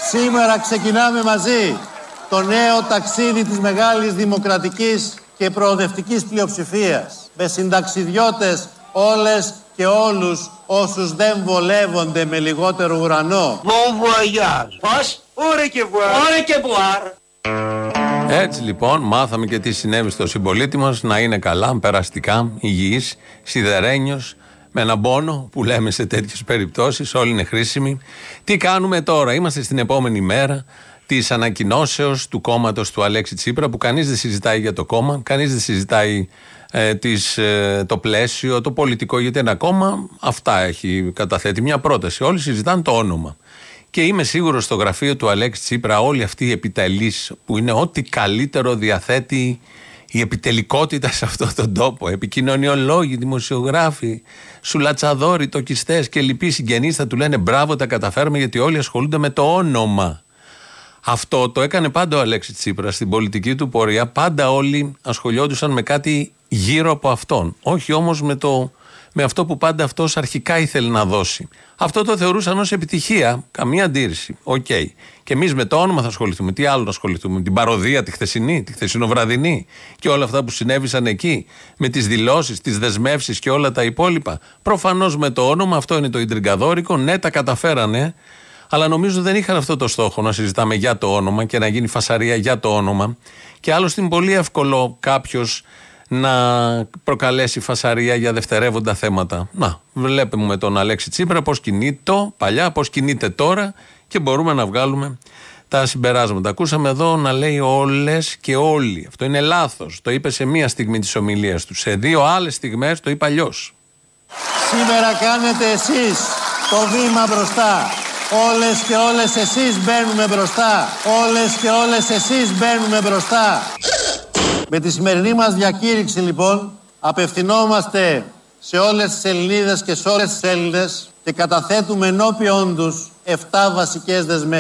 Σήμερα ξεκινάμε μαζί το νέο ταξίδι της μεγάλης δημοκρατικής και προοδευτικής πλειοψηφίας, με συνταξιδιώτες όλες και όλους όσους δεν βολεύονται με λιγότερο ουρανό. Bon voyage. Πώς? Ωρε και βουάρ. Έτσι λοιπόν μάθαμε και τι συνέβη στο συμπολίτη μας, να είναι καλά, περαστικά, υγιής, σιδερένιος, με έναν πόνο που λέμε σε τέτοιες περιπτώσεις, όλοι είναι χρήσιμοι. Τι κάνουμε τώρα? Είμαστε στην επόμενη μέρα της ανακοινώσεως του κόμματος του Αλέξη Τσίπρα, που κανείς δεν συζητάει για το κόμμα, κανείς δεν συζητάει το πλαίσιο, το πολιτικό, γιατί ένα κόμμα αυτά έχει καταθέτει, μια πρόταση. Όλοι συζητάνε το όνομα. Και είμαι σίγουρος στο γραφείο του Αλέξη Τσίπρα όλοι αυτοί οι επιτελείς, που είναι ό,τι καλύτερο διαθέτει η επιτελικότητα σε αυτόν τον τόπο, επικοινωνιολόγοι, δημοσιογράφοι, σουλατσαδόροι, τοκιστές και λοιποί συγγενείς θα του λένε μπράβο, τα καταφέρουμε, γιατί όλοι ασχολούνται με το όνομα. Αυτό το έκανε πάντα ο Αλέξης Τσίπρας στην πολιτική του πορεία. Πάντα όλοι ασχολιόντουσαν με κάτι γύρω από αυτόν. Όχι όμως με αυτό που πάντα αυτός αρχικά ήθελε να δώσει. Αυτό το θεωρούσαν ως επιτυχία. Καμία αντίρρηση. Οκ. Και εμείς με το όνομα θα ασχοληθούμε. Τι άλλο να ασχοληθούμε? Την παροδία, τη χθεσινή, τη χθεσινοβραδινή και όλα αυτά που συνέβησαν εκεί. Με τις δηλώσεις, τις δεσμεύσεις και όλα τα υπόλοιπα. Προφανώς με το όνομα, αυτό είναι το ιντριγκαδόρικο. Ναι, τα καταφέρανε. Αλλά νομίζω δεν είχαν αυτό το στόχο, να συζητάμε για το όνομα και να γίνει φασαρία για το όνομα. Και άλλωστε είναι πολύ εύκολο κάποιος να προκαλέσει φασαρία για δευτερεύοντα θέματα. Να, βλέπουμε τον Αλέξη Τσίπρα πώς κινείται παλιά, πώς κινείται τώρα και μπορούμε να βγάλουμε τα συμπεράσματα. Ακούσαμε εδώ να λέει όλες και όλοι. Αυτό είναι λάθος. Το είπε σε μία στιγμή της ομιλίας του. Σε δύο άλλες στιγμές το είπε αλλιώς. Σήμερα κάνετε εσείς το βήμα μπροστά. Όλες και όλες εσείς μπαίνουμε μπροστά. Όλες και όλες εσείς μπαίνουμε μπροστά. Με τη σημερινή μας διακήρυξη λοιπόν απευθυνόμαστε σε όλες τις Ελληνίδες και σε όλες τις Έλληνες και καταθέτουμε ενώπιον τους 7 βασικές δεσμεύσεις.